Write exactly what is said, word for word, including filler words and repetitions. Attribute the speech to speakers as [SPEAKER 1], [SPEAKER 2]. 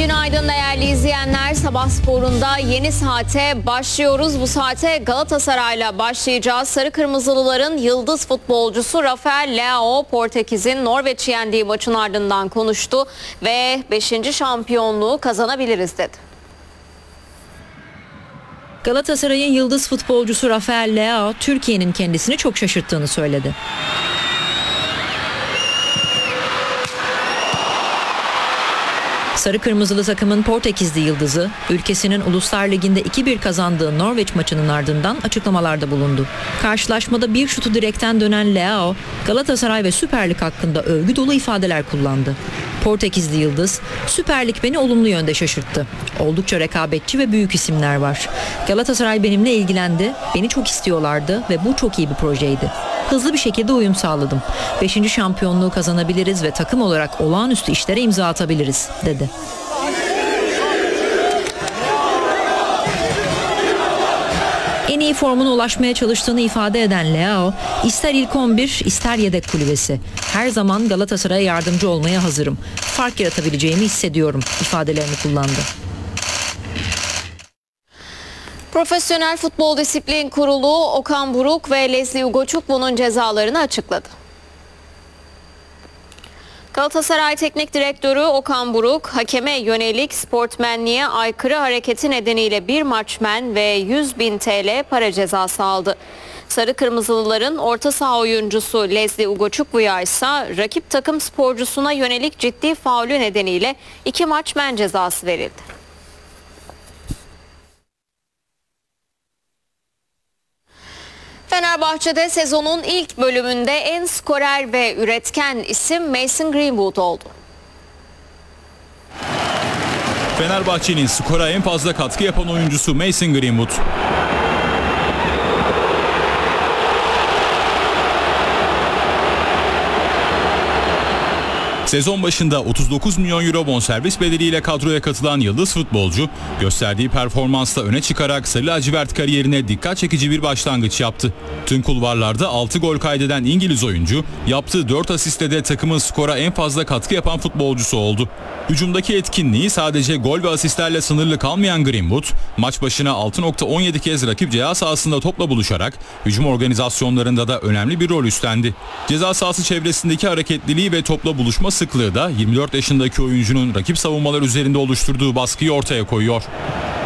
[SPEAKER 1] Günaydın değerli izleyenler. Sabah sporunda yeni saate başlıyoruz. Bu saate Galatasaray'la başlayacağız. Sarı Kırmızılıların yıldız futbolcusu Rafael Leao, Portekiz'in Norveç'i yendiği maçın ardından konuştu ve beşinci şampiyonluğu kazanabiliriz dedi.
[SPEAKER 2] Galatasaray'ın yıldız futbolcusu Rafael Leao, Türkiye'nin kendisini çok şaşırttığını söyledi. Sarı Kırmızılı takımın Portekizli yıldızı, ülkesinin Uluslar Ligi'nde iki bir kazandığı Norveç maçının ardından açıklamalarda bulundu. Karşılaşmada bir şutu direkten dönen Leao, Galatasaray ve Süper Lig hakkında övgü dolu ifadeler kullandı. Portekizli yıldız, Süper Lig beni olumlu yönde şaşırttı. Oldukça rekabetçi ve büyük isimler var. Galatasaray benimle ilgilendi, beni çok istiyorlardı ve bu çok iyi bir projeydi. Hızlı bir şekilde uyum sağladım. Beşinci şampiyonluğu kazanabiliriz ve takım olarak olağanüstü işlere imza atabiliriz, dedi. En iyi formuna ulaşmaya çalıştığını ifade eden Leao, ister ilk on bir ister yedek kulübesi. Her zaman Galatasaray'a yardımcı olmaya hazırım. Fark yaratabileceğimi hissediyorum ifadelerini kullandı.
[SPEAKER 1] Profesyonel Futbol Disiplin Kurulu Okan Buruk ve Leslie Ugochukwu bunun cezalarını açıkladı. Galatasaray Teknik Direktörü Okan Buruk, hakeme yönelik sportmenliğe aykırı hareketi nedeniyle bir maç men ve yüz bin T L para cezası aldı. Sarı Kırmızılıların orta saha oyuncusu Leslie Ugochukwu'ya ise rakip takım sporcusuna yönelik ciddi faulü nedeniyle iki maç men cezası verildi. Fenerbahçe'de sezonun ilk bölümünde en skorer ve üretken isim Mason Greenwood oldu.
[SPEAKER 3] Fenerbahçe'nin skora en fazla katkı yapan oyuncusu Mason Greenwood. Sezon başında otuz dokuz milyon euro bonservis bedeliyle kadroya katılan yıldız futbolcu, gösterdiği performansla öne çıkarak Sarı Lacivert kariyerine dikkat çekici bir başlangıç yaptı. Tüm kulvarlarda altı gol kaydeden İngiliz oyuncu, yaptığı dört asistle de takımın skora en fazla katkı yapan futbolcusu oldu. Hücumdaki etkinliği sadece gol ve asistlerle sınırlı kalmayan Greenwood, maç başına altı nokta on yedi kez rakip ceza sahasında topla buluşarak hücum organizasyonlarında da önemli bir rol üstlendi. Ceza sahası çevresindeki hareketliliği ve topla buluşma sıklığı da yirmi dört yaşındaki oyuncunun rakip savunmalar üzerinde oluşturduğu baskıyı ortaya koyuyor.